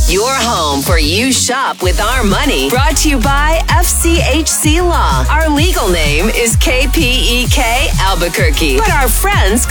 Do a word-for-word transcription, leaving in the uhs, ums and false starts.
Your home for You Shop with Our Money. Brought to you by F C H C Law. Our legal name is K P E K Albuquerque, but our friends